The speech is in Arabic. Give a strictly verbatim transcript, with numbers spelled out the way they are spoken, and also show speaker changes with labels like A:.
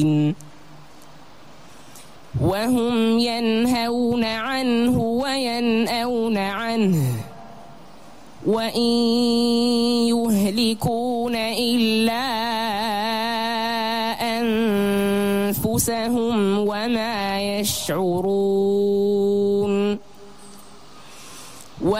A: وهم ينهون عنه وينأون عنه وإن يهلكون إلا أنفسهم وما يشعرون.